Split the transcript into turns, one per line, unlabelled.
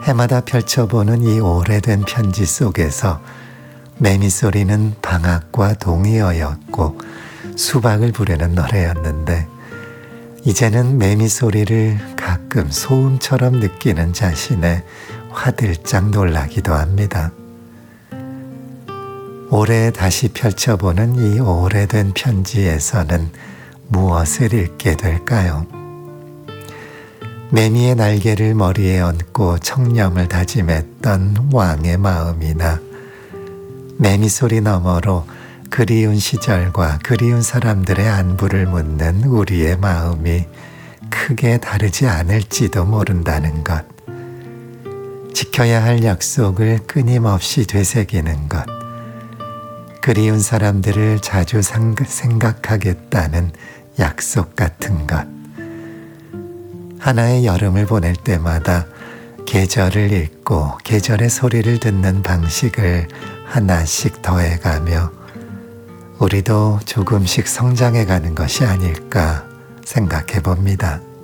해마다 펼쳐보는 이 오래된 편지 속에서 매미 소리는 방학과 동의어였고 수박을 부르는 노래였는데 이제는 매미 소리를 가끔 소음처럼 느끼는 자신에 화들짝 놀라기도 합니다. 올해 다시 펼쳐보는 이 오래된 편지에서는 무엇을 읽게 될까요? 매미의 날개를 머리에 얹고 청렴을 다짐했던 왕의 마음이나 매미 소리 너머로 그리운 시절과 그리운 사람들의 안부를 묻는 우리의 마음이 크게 다르지 않을지도 모른다는 것. 지켜야 할 약속을 끊임없이 되새기는 것. 그리운 사람들을 자주 생각하겠다는 약속 같은 것. 하나의 여름을 보낼 때마다 계절을 읽고 계절의 소리를 듣는 방식을 하나씩 더해가며 우리도 조금씩 성장해가는 것이 아닐까 생각해 봅니다.